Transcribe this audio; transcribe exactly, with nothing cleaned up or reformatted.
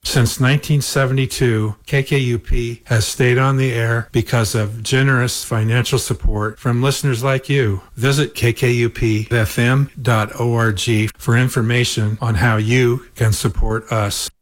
Since nineteen seventy-two, K K U P has stayed on the air because of generous financial support from listeners like you. Visit k k u p f m dot org for information on how you can support us.